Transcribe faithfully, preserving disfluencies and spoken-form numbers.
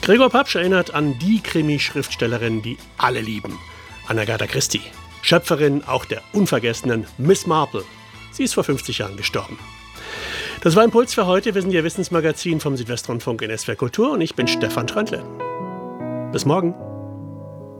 Gregor Papsch erinnert an die Krimi-Schriftstellerin, die alle lieben, an Agatha Christie. Schöpferin auch der unvergessenen Miss Marple. Sie ist vor fünfzig Jahren gestorben. Das war Impuls für heute. Wir sind Ihr Wissensmagazin vom Südwestrundfunk in S W R Kultur und ich bin Stefan Tröndle. Bis morgen.